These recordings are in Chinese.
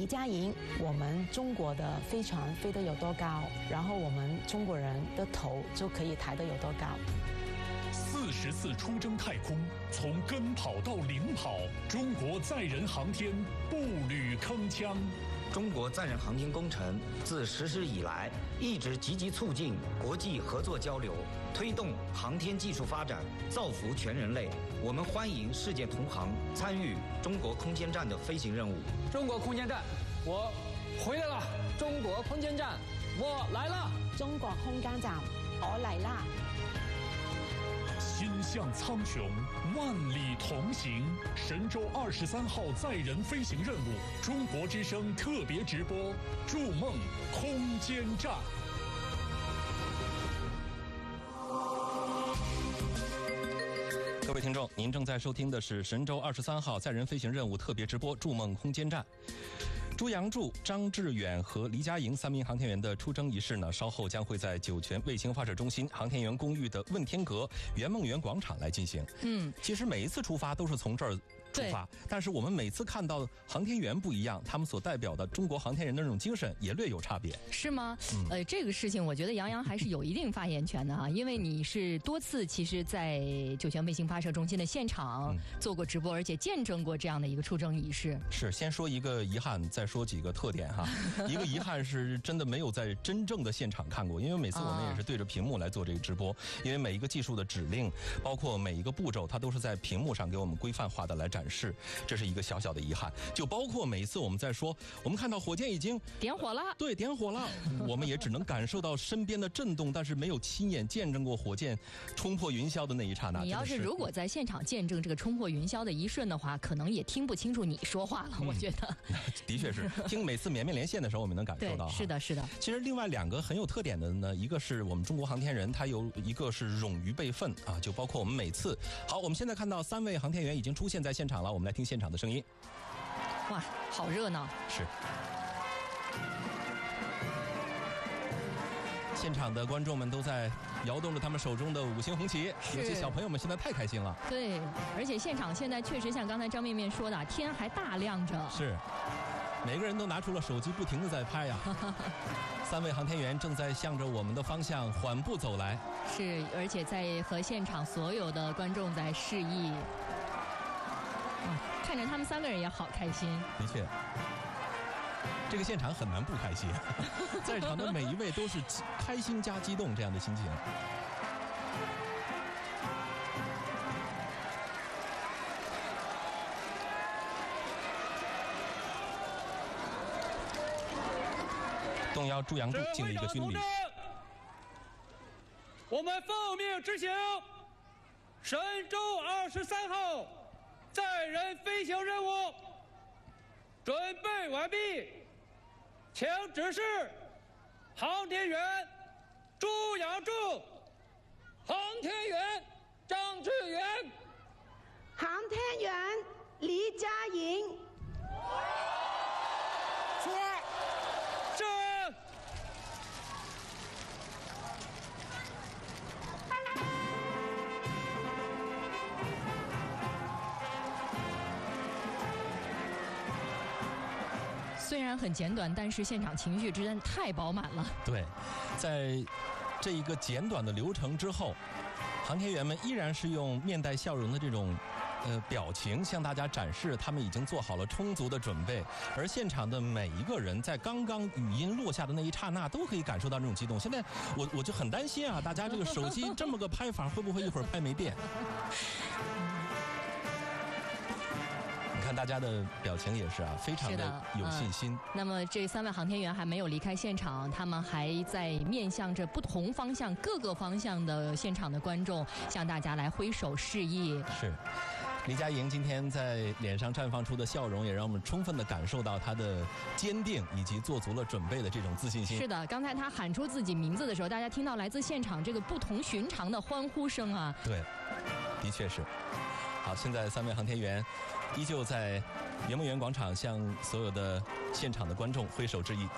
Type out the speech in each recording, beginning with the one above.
黎佳莹。我们中国的飞船飞得有多高，然后我们中国人的头就可以抬得有多高。 40次出征太空，从跟跑到领跑，中国载人航天步履铿锵。 中国载人航天工程自实施以来，一直积极促进国际合作交流，推动航天技术发展，造福全人类。我们欢迎世界同行参与中国空间站的飞行任务。 中国空间站，我回来了！中国空间站，我来了！ 中国空间站，我来啦！ 心向苍穹，万里同行。神舟23号载人飞行任务，中国之声特别直播，筑梦空间站。 各位听众，您正在收听的是神舟23号载人飞行任务特别直播，筑梦空间站。朱杨柱、张志远和黎佳莹3名航天员的出征仪式呢，稍后将会在酒泉卫星发射中心航天员公寓的问天阁圆梦园广场来进行。其实每一次出发都是从这儿出发，但是我们每次看到航天员不一样，他们所代表的中国航天人的那种精神也略有差别， 是吗？这个事情我觉得杨洋还是有一定发言权的哈，因为你是多次其实在酒泉卫星发射中心的现场做过直播，而且见证过这样的一个出征仪式。 是，先说一个遗憾，再说几个特点哈。一个遗憾是真的没有在真正的现场看过，因为每次我们也是对着屏幕来做这个直播，因为每一个技术的指令，包括每一个步骤，它都是在屏幕上给我们规范化的来展示，这是一个小小的遗憾。就包括每一次我们在说，我们看到火箭已经点火了， 对，点火了，我们也只能感受到身边的震动，但是没有亲眼见证过火箭冲破云霄的那一刹那。 你要是如果在现场见证这个冲破云霄的一瞬的话，可能也听不清楚你说话了，我觉得。 的确是，听每次绵连线的时候，我们能感受到。 是的，是的。 其实另外2个很有特点的呢，一个是我们中国航天人，他有一个是勇于备份啊，就包括我们每次。好，我们现在看到3位航天员已经出现在现场了，我们来听现场的声音。 哇，好热闹！ 是。现场的观众们都在摇动着他们手中的5星红旗，有些小朋友们现在太开心了。 对，而且现场现在确实像刚才张面面说的，天还大亮着。 是，每个人都拿出了手机，不停地在拍呀。3位航天员正在向着我们的方向缓步走来。 是，而且在和现场所有的观众在示意。看着他们3个人也好开心。 的确。这个现场很难不开心，在场的每一位都是开心加激动这样的心情。动摇朱杨柱敬了一个军礼。 我们奉命执行神舟23号载人飞行任务，准备完毕。请指示航天员朱杨柱、航天员张志远、 航天员黎佳莹。 是。 虽然很简短，但是现场情绪真的太饱满了。 对，在这一个简短的流程之后，航天员们依然是用面带笑容的这种表情向大家展示他们已经做好了充足的准备，而现场的每一个人在刚刚语音落下的那一刹那都可以感受到这种激动。现在我就很担心啊，大家这个手机这么个拍法会不会一会儿拍没电？看大家的表情也是啊，非常的有信心。 那么这3位航天员还没有离开现场，他们还在面向着不同方向、各个方向的现场的观众，向大家来挥手示意。 是。黎佳莹今天在脸上绽放出的笑容，也让我们充分的感受到她的坚定以及做足了准备的这种自信心。 是的，刚才她喊出自己名字的时候，大家听到来自现场这个不同寻常的欢呼声啊。 对，的确是。好，现在3位航天员依旧在圆梦园广场向所有的现场的观众挥手致意。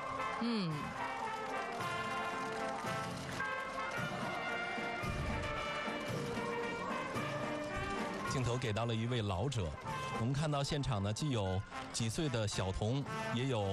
镜头给到了一位老者，我们看到现场呢，既有几岁的小童，也有